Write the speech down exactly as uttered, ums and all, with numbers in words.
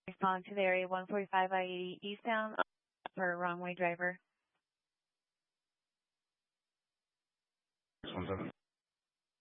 Respond to the area one forty-five I eighty eastbound for a wrong way driver. six one seven.